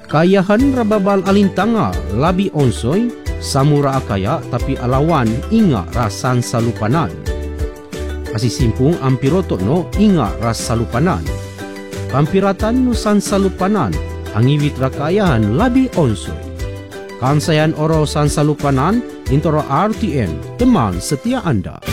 Kayahan rababal alintanga labi onsoy, samura akaya tapi alawan inga rasan salupanan. Asisimpung ampiroto no inga ras salupanan. Pampiratan no san salupanan, ang iwit rakayahan labi onsoy. Kansayan oro san salupanan, intoro RTN, teman setia Anda.